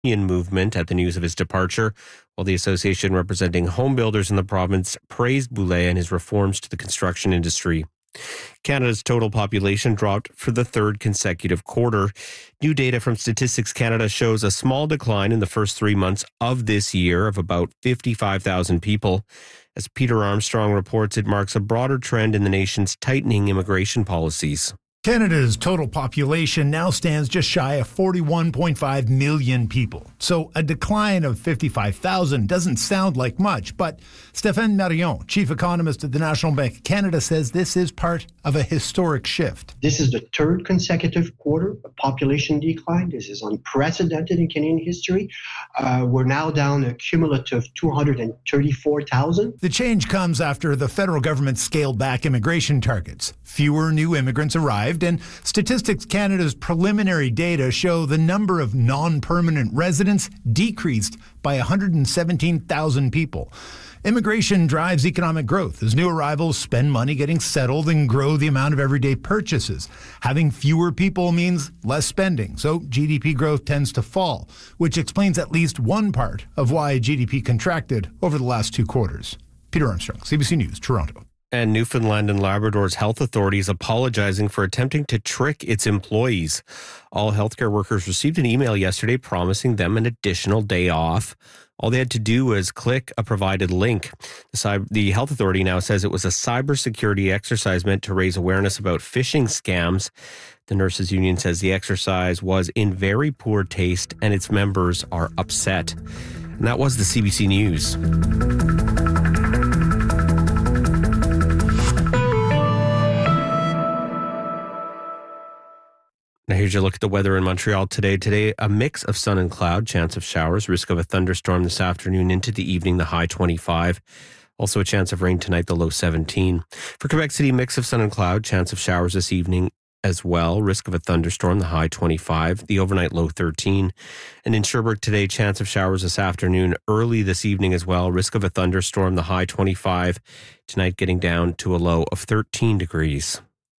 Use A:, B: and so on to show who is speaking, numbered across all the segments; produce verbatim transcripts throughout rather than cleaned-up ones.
A: union movement at the news of his departure, while the association representing home builders in the province praised Boulay and his reforms to the construction industry. Canada's total population dropped for the third consecutive quarter. New data from Statistics Canada shows a small decline in the first three months of this year of about fifty-five thousand people. As Peter Armstrong reports, it marks a broader trend in the nation's tightening immigration policies.
B: Canada's total population now stands just shy of forty-one point five million people. So a decline of fifty-five thousand doesn't sound like much, but Stéphane Marion, chief economist at the National Bank of Canada, says this is part of a historic shift.
C: This is the third consecutive quarter of population decline. This is unprecedented in Canadian history. Uh, we're now down a cumulative two hundred thirty-four thousand.
B: The change comes after the federal government scaled back immigration targets. Fewer new immigrants arrived, and Statistics Canada's preliminary data show the number of non-permanent residents decreased by one hundred seventeen thousand people. Immigration drives economic growth as new arrivals spend money getting settled and grow the amount of everyday purchases. Having fewer people means less spending, so G D P growth tends to fall, which explains at least one part of why G D P contracted over the last two quarters. Peter Armstrong, C B C News, Toronto.
A: And Newfoundland and Labrador's health authorities apologizing for attempting to trick its employees. All healthcare workers received an email yesterday promising them an additional day off. All they had to do was click a provided link. The, cyber, the health authority now says it was a cybersecurity exercise meant to raise awareness about phishing scams. The nurses union says the exercise was in very poor taste and its members are upset. And that was the C B C News. Now here's your look at the weather in Montreal today. Today, a mix of sun and cloud, chance of showers, risk of a thunderstorm this afternoon into the evening, the high twenty-five. Also a chance of rain tonight, the low seventeen. For Quebec City, mix of sun and cloud, chance of showers this evening as well. Risk of a thunderstorm, the high twenty-five, the overnight low thirteen. And in Sherbrooke today, chance of showers this afternoon, early this evening as well. Risk of a thunderstorm, the high twenty-five. Tonight getting down to a low of thirteen degrees.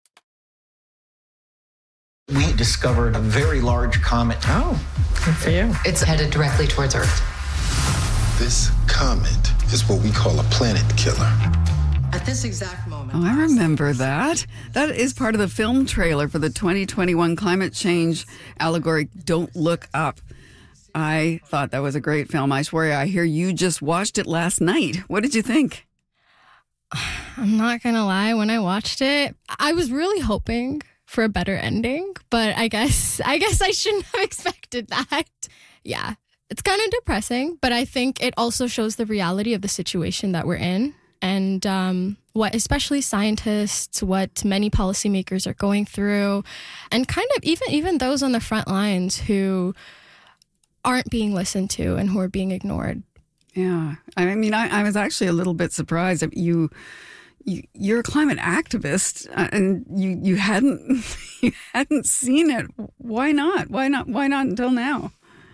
D: We discovered a very large comet.
E: Oh, good for you.
F: It's headed directly towards Earth.
G: This comet is what we call a planet killer.
F: At this exact moment.
E: Oh, I remember that. That is part of the film trailer for the twenty twenty-one climate change allegory, Don't Look Up. I thought that was a great film. Aishwarya, I hear you just watched it last night. What did you think?
H: I'm not going to lie. When I watched it, I was really hoping for a better ending, but I guess I guess I shouldn't have expected that. Yeah, it's kind of depressing, but I think it also shows the reality of the situation that we're in and um, what especially scientists, what many policymakers are going through, and kind of even even those on the front lines who aren't being listened to and who are being ignored.
E: Yeah, I mean, I, I was actually a little bit surprised that you. You, you're a climate activist, uh, and you, you hadn't you hadn't seen it. Why not? Why not? Why not until now?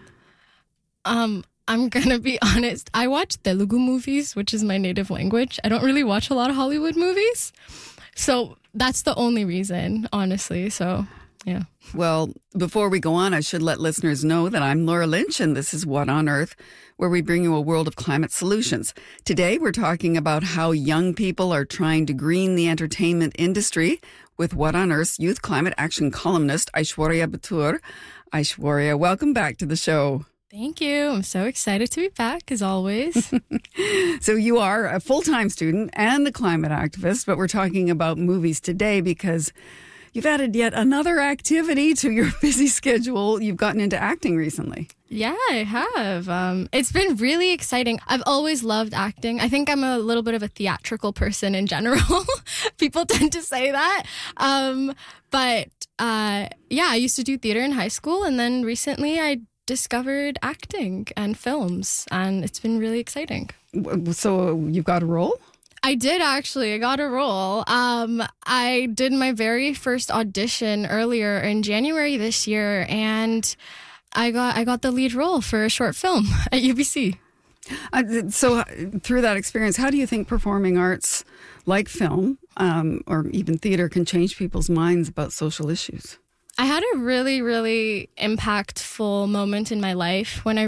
H: Um, I'm gonna be honest. I watch Telugu movies, which is my native language. I don't really watch a lot of Hollywood movies, so that's the only reason, honestly. So, yeah.
E: Well, before we go on, I should let listeners know that I'm Laura Lynch, and this is What on Earth, where we bring you a world of climate solutions. Today, we're talking about how young people are trying to green the entertainment industry with What on Earth's youth climate action columnist, Aishwarya Batur. Aishwarya, welcome back to the show.
H: Thank you. I'm so excited to be back, as always.
E: So you are a full-time student and a climate activist, but we're talking about movies today because you've added yet another activity to your busy schedule. You've gotten into acting recently.
H: Yeah, I have. Um, it's been really exciting. I've always loved acting. I think I'm a little bit of a theatrical person in general. People tend to say that. Um, but uh, yeah, I used to do theater in high school. And then recently I discovered acting and films. And it's been really exciting.
E: So you've got a role?
H: I did actually. I got a role. Um, I did my very first audition earlier in January this year, and I got I got the lead role for a short film at U B C.
E: Uh, so through that experience, how do you think performing arts like film um, or even theater can change people's minds about social issues?
H: I had a really, really impactful moment in my life when I